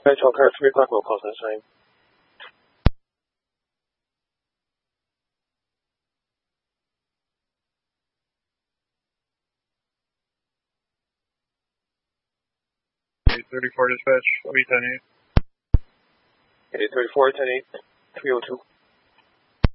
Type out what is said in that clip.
dispatch, all car 3 o'clock, roll call sign. 834 dispatch, I'll be 10-8. 834, 10-8, 302.